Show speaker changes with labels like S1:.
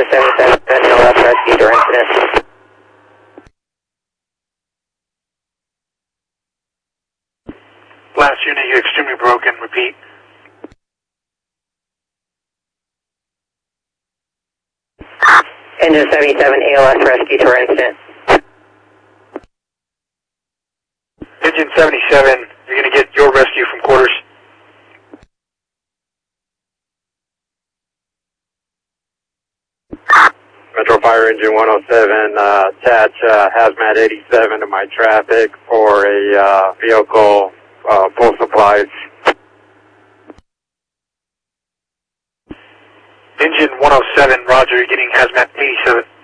S1: 77, ALS rescue during incident.
S2: Last unit, you're extremely broken. Repeat.
S1: Engine 77, ALS rescue during incident.
S2: Engine 77, you're going to get your rescue from quarters.
S3: Metro Fire Engine 107, attach Hazmat 87 to my traffic for a vehicle full supplies.
S2: Engine 107, roger, you're getting Hazmat 87.